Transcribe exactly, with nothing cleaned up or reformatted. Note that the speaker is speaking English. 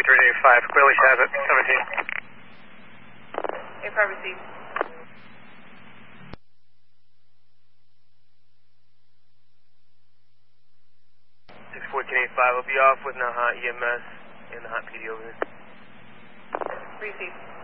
three eight five, clearly has it, seventeen. eight five received. six fourteen eight five, I'll be off with Nahat E M S and Nahat P D over here. Received.